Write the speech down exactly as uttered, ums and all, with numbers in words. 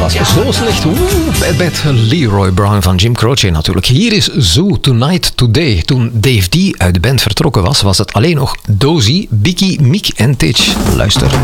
was zo slecht. Oeh, bad, bad. Leroy Brown van Jim Croce natuurlijk. Hier is Zoo Tonight Today. Toen Dave D uit de band vertrokken was, was het alleen nog Dozy, Bicky, Mick en Titch. Luister.